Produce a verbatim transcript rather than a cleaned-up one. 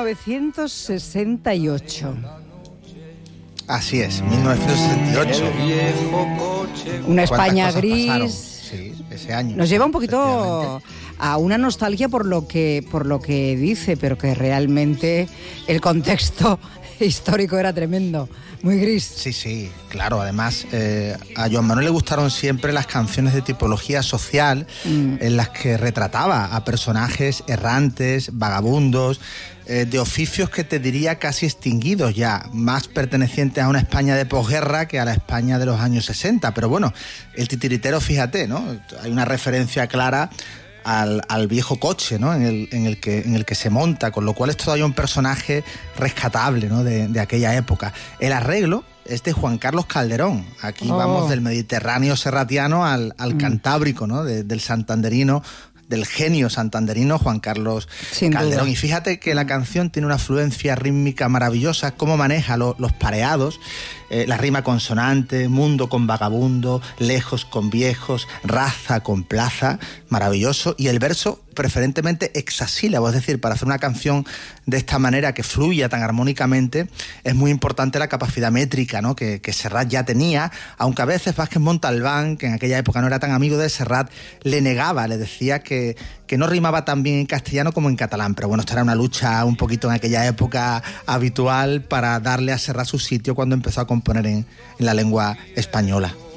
novecientos sesenta y ocho. Así es, mil novecientos sesenta y ocho. Una España gris. Pasaron? Sí, ese año. Nos lleva un poquito a una nostalgia por lo que por lo que dice, pero que realmente el contexto histórico era tremendo, muy gris. Sí, sí, claro. Además, eh, a Joan Manuel le gustaron siempre las canciones de tipología social, mm. en las que retrataba a personajes errantes, vagabundos, eh, de oficios que te diría casi extinguidos ya, más pertenecientes a una España de posguerra que a la España de los años sesenta. Pero bueno, el titiritero, fíjate, ¿no? Hay una referencia clara Al, al viejo coche, ¿no? en, el, en, el que, en el que se monta, con lo cual es todavía un personaje rescatable, ¿no? de, de aquella época. El arreglo es de Juan Carlos Calderón. Aquí oh. vamos del Mediterráneo serratiano al, al mm. Cantábrico, ¿no? de, del santanderino, del genio santanderino Juan Carlos Sin Calderón. Duda. Y fíjate que la canción tiene una afluencia rítmica maravillosa, cómo maneja lo, los pareados, eh, la rima consonante, mundo con vagabundo, lejos con viejos, raza con plaza, maravilloso. Y el verso preferentemente hexasílabo, es decir, para hacer una canción de esta manera que fluya tan armónicamente, es muy importante la capacidad métrica, ¿no? que, que Serrat ya tenía, aunque a veces Vázquez Montalbán, que en aquella época no era tan amigo de Serrat, le negaba, le decía que, que no rimaba tan bien en castellano como en catalán. Pero bueno, esto era una lucha un poquito en aquella época habitual para darle a Serrat su sitio cuando empezó a componer en, en la lengua española.